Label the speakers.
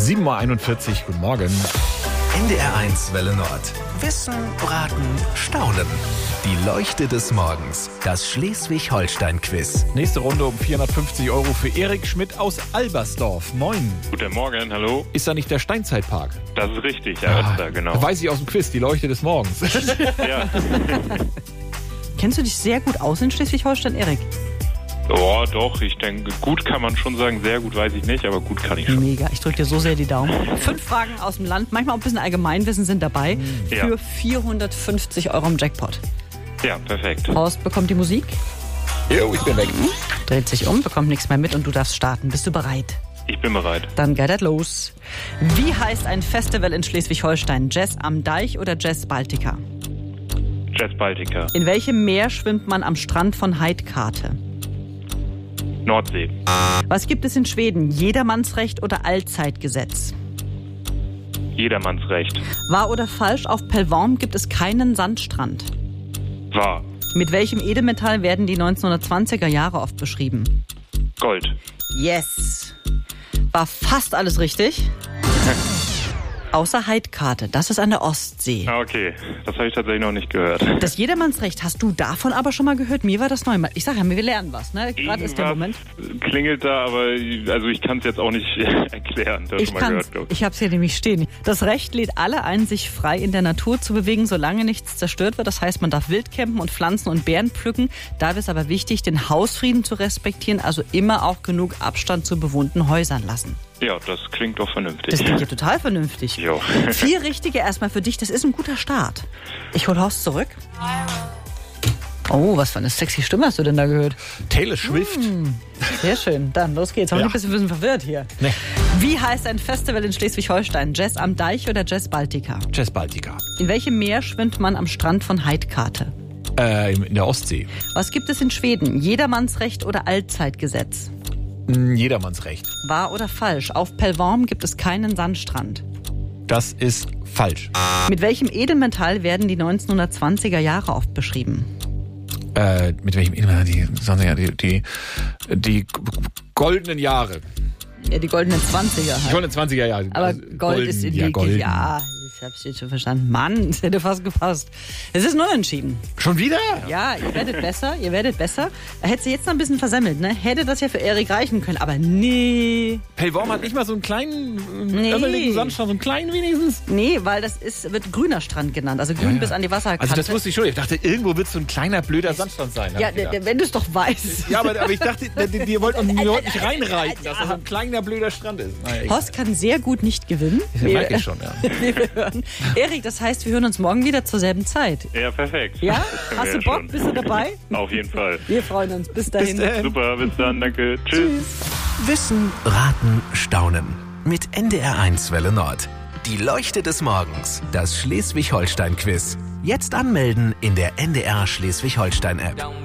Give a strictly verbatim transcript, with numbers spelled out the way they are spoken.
Speaker 1: sieben Uhr einundvierzig, guten Morgen.
Speaker 2: N D R eins Welle Nord. Wissen, Raten, Staunen. Die Leuchte des Morgens. Das Schleswig-Holstein-Quiz.
Speaker 1: Nächste Runde um vierhundertfünfzig Euro für Erik Schmidt aus Albersdorf. Moin.
Speaker 3: Guten Morgen, hallo.
Speaker 1: Ist da nicht der Steinzeitpark?
Speaker 3: Das ist richtig, ja,
Speaker 1: Ah,
Speaker 3: ist da, genau.
Speaker 1: Weiß ich aus dem Quiz, die Leuchte des Morgens.
Speaker 3: Ja.
Speaker 4: Kennst du dich sehr gut aus in Schleswig-Holstein, Erik?
Speaker 3: Oh, doch, ich denke, gut kann man schon sagen, sehr gut weiß ich nicht, aber gut kann ich schon.
Speaker 4: Mega, ich drücke dir so sehr die Daumen. Fünf Fragen aus dem Land, manchmal auch ein bisschen Allgemeinwissen sind dabei.
Speaker 3: Ja.
Speaker 4: Für vierhundertfünfzig Euro im Jackpot.
Speaker 3: Ja, perfekt.
Speaker 4: Horst bekommt die Musik,
Speaker 1: Jo, ich bin weg.
Speaker 4: dreht sich um, bekommt nichts mehr mit und du darfst starten. Bist du bereit?
Speaker 3: Ich bin bereit.
Speaker 4: Dann geht das los. Wie heißt ein Festival in Schleswig-Holstein? Jazz am Deich oder Jazz Baltica?
Speaker 3: Jazz Baltica.
Speaker 4: In welchem Meer schwimmt man am Strand von Heidkate?
Speaker 3: Nordsee.
Speaker 4: Was gibt es in Schweden? Jedermannsrecht oder Allzeitgesetz?
Speaker 3: Jedermannsrecht.
Speaker 4: Wahr oder falsch? Auf Pellworm gibt es keinen Sandstrand.
Speaker 3: Wahr.
Speaker 4: Mit welchem Edelmetall werden die neunzehnhundertzwanziger Jahre oft beschrieben?
Speaker 3: Gold.
Speaker 4: Yes. War fast alles richtig. Außer Heidkate. Das ist an der Ostsee.
Speaker 3: Ah, okay. Das habe ich tatsächlich noch nicht gehört.
Speaker 4: Das Jedermannsrecht, hast du davon aber schon mal gehört? Mir war das neu. Ich sage ja, wir lernen was, ne? Gerade ist der Moment.
Speaker 3: Irgendwas klingelt da, aber also ich kann es jetzt auch nicht erklären. Das
Speaker 4: Ich
Speaker 3: schon mal
Speaker 4: kann's.
Speaker 3: gehört, glaube ich.
Speaker 4: Ich habe es hier nämlich stehen. Das Recht lädt alle ein, sich frei in der Natur zu bewegen, solange nichts zerstört wird. Das heißt, man darf wild campen und Pflanzen und Beeren pflücken. Da ist aber wichtig, den Hausfrieden zu respektieren, also immer auch genug Abstand zu bewohnten Häusern lassen.
Speaker 3: Ja, das klingt doch vernünftig.
Speaker 4: Das klingt ja total vernünftig.
Speaker 3: Jo.
Speaker 4: Vier richtige erstmal für dich, das ist ein guter Start. Ich hol Horst zurück. Oh, was für eine sexy Stimme hast du denn da gehört?
Speaker 1: Taylor Swift.
Speaker 4: Sehr schön, dann los geht's. Haben wir
Speaker 1: Ja.
Speaker 4: ein bisschen, ein bisschen verwirrt hier.
Speaker 1: Nee.
Speaker 4: Wie heißt ein Festival in Schleswig-Holstein? Jazz am Deich oder Jazz Baltica?
Speaker 1: Jazz Baltica.
Speaker 4: In welchem Meer schwimmt man am Strand von Heidkate?
Speaker 1: Äh, in der Ostsee.
Speaker 4: Was gibt es in Schweden? Jedermannsrecht oder Allzeitgesetz?
Speaker 1: Hm, Jedermannsrecht.
Speaker 4: Wahr oder falsch? Auf Pellworm gibt es keinen Sandstrand.
Speaker 1: Das ist falsch.
Speaker 4: Mit welchem Edelmetall werden die neunzehnhundertzwanziger Jahre oft beschrieben?
Speaker 1: Äh, mit welchem Element? Die, die, die, die goldenen Jahre.
Speaker 4: Ja, die goldenen Zwanziger
Speaker 1: Die
Speaker 4: halt.
Speaker 1: goldenen zwanziger Jahre.
Speaker 4: Aber
Speaker 1: Also
Speaker 4: Gold
Speaker 1: golden,
Speaker 4: ist in
Speaker 1: ja,
Speaker 4: die...
Speaker 1: golden.
Speaker 4: Ja, ich hab's jetzt schon verstanden. Mann, das hätte fast gepasst. Es ist nur entschieden.
Speaker 1: Schon wieder?
Speaker 4: Ja, ihr werdet besser, ihr werdet besser. Hätte sie jetzt noch ein bisschen versemmelt, ne? Hätte das ja für Erik reichen können, aber nee.
Speaker 1: Pellworm hat nicht mal so einen kleinen,
Speaker 4: Nee.
Speaker 1: öffentlichen Sandstrand, so einen kleinen wenigstens.
Speaker 4: Nee, weil das ist, wird grüner Strand genannt, also grün
Speaker 1: Ja, ja.
Speaker 4: bis an die Wasserkante.
Speaker 1: Also das wusste ich schon. Ich dachte, irgendwo wird so ein kleiner, blöder Sandstrand sein. hab
Speaker 4: Ja,
Speaker 1: ich gedacht.
Speaker 4: d- wenn du es doch weißt.
Speaker 1: Ja, aber, aber ich dachte, die, die wollten uns überhaupt nicht reinreiten, dass das so ein kleiner, blöder Strand ist. Naja, egal.
Speaker 4: Horst kann sehr gut nicht gewinnen.
Speaker 1: Das merke ich schon, ja.
Speaker 4: Wie wir hören. Erik, das heißt, wir hören uns morgen wieder zur selben Zeit.
Speaker 3: Ja, perfekt.
Speaker 4: Ja?
Speaker 3: Das können
Speaker 4: Hast
Speaker 3: wir
Speaker 4: du
Speaker 3: ja
Speaker 4: Bock?
Speaker 3: schon.
Speaker 4: Bist du dabei?
Speaker 3: Auf jeden Fall.
Speaker 4: Wir freuen uns. Bis dahin.
Speaker 1: Bis dann.
Speaker 3: Super, bis dann, danke. Tschüss.
Speaker 2: Wissen, Raten, Staunen. Mit N D R eins Welle Nord. Die Leuchte des Morgens. Das Schleswig-Holstein-Quiz. Jetzt anmelden in der N D R Schleswig-Holstein-App.